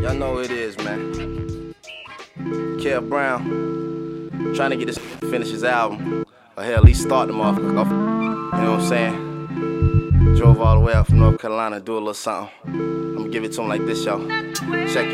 Y'all know who it is, man. Kev Brown, trying to get this finish his album, or hell, at least start them off. You know what I'm saying? Drove all the way out from North Carolina to do a little something. I'm gonna give it to him like this, y'all. Check it.